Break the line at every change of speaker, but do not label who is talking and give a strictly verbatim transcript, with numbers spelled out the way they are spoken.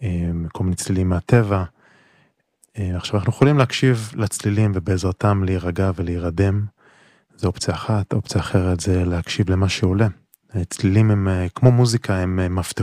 כל מיני צלילים מהטבע. עכשיו אנחנו יכולים להקשיב לצלילים ובעזרתם להירגע ולהירדם. זו אופציה אחת. אופציה אחרת זה להקשיב למה שעולה. צלילים הם כמו מוזיקה, הם מפתחות.